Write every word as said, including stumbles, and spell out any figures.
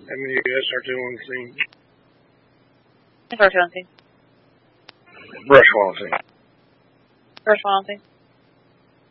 M U S R two on the scene. S R two on scene. Brush one on scene. Brush one on scene.